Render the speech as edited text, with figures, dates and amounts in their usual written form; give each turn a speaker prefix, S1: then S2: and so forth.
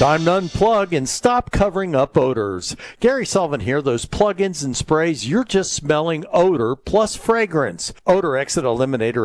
S1: Time to unplug and stop covering up odors. Gary Sullivan here. Those plug-ins and sprays, you're just smelling odor plus fragrance. Odor Exit Eliminator